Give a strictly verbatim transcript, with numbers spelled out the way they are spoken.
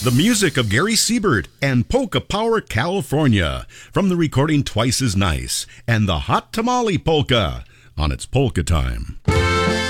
The music of Gary Siebert and Polka Power California from the recording Twice as Nice and the Hot Tamale Polka on its Polka Time.